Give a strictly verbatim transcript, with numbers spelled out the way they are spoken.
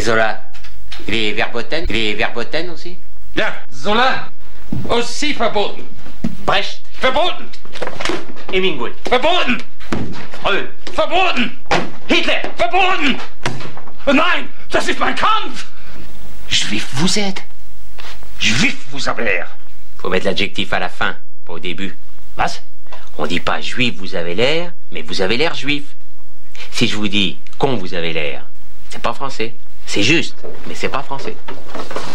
Zola, il est verboten, il est verboten aussi. Ja, Zola, aussi verboten. Brecht, Verboten! Hemingway, Verboten! Freud, Verboten! Hitler. Verboten! Nein, das ist mein Kampf! Juif vous êtes. Juif, vous avez l'air. Faut mettre l'adjectif à la fin, pas au début. Was? On dit pas juif vous avez l'air, mais vous avez l'air juif. Si je vous dis con vous avez l'air, c'est pas français. C'est juste, mais c'est pas français.